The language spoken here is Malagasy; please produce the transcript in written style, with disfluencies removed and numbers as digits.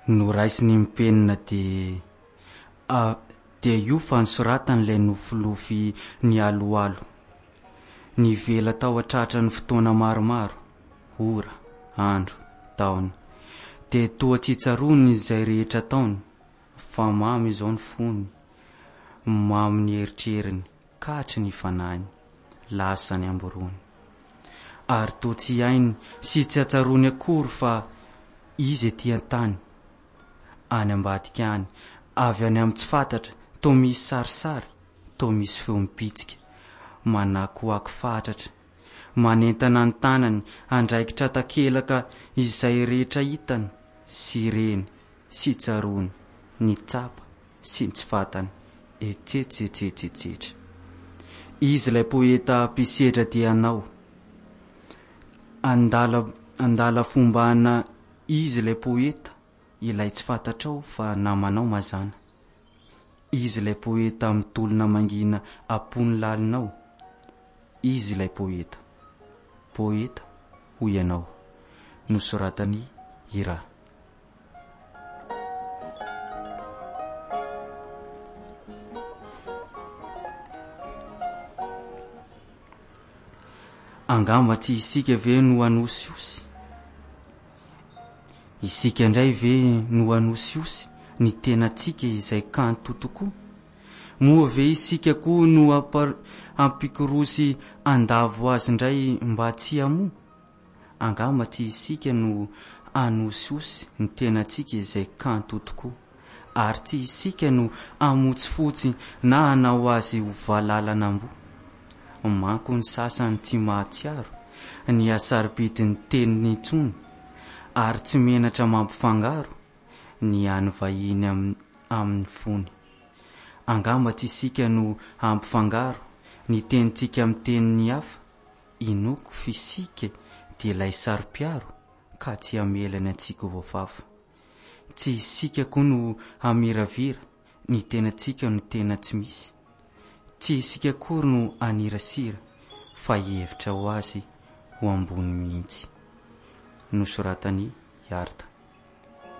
no raisiny mipenina dia io fa nisoratan'ilay nofolofy ny aloalo. Ny vela tao atratra ny fotoana maromaro, ora, andro, taona, dia toa tsy tsarony izay rehetra taony, fa mamy izao ny fony, mamy ny eritreriny, katry ny fanahiny, lasa ny amborony. Ary toa tsy hainy sy tsy atsarony akory fa izy ety an-tany, any ambadika any, avy any amin'ny tsy fantatra, toa misy sarisary, toa misy feo mipitsika, manakoaky fatratra, manentana ny tanany, andraikitra takelaka izay rehetra hitany, sy reny, sy tsarony, ny tsapa, sy ny tsy fantany, etsetsetsetsetsetra. Izy ilay poeta mpisedra dia anao, andala fombana izy ilay poeta, ilay tsy fantatrao fa namanao mazana. Izy ilay poeta mitolona mangina ampony lalinao, izy ilay poeta, poeta ho ianao. Nosoratany Hira. Angamba tsy isika ve no anosiosy? Isika indray ve no anosiosy ny tenantsika izay kanto tokoa? Moa ve isika koa no ampikorosy andavo azy indray mba tsy hamoa? Angamba tsy isika no anosiosy ny tenantsika izay kanto tokoa, ary tsy isika no amotsy fotsy na hanao azy ho valalanam-bo. Manko ny sasany tsy mahatsiaro ny asaribidiny teniny intsony, ary tsy menatra mampifangaro ny any vahiny amin'ny fony. Angamba tsy isika no ampifangaro ny tenintsika amin'ny teniny hafa, inoko fisika dia ilay sarim-piaro ka tsy hamelany antsika voafafa. Tsy isika koa no hamiravira ny tenantsika no tena tsy misy. Tsy isika kory no anirasira fa hevitra ho azy ho ambony mihitsy. Nosoratany Yarta.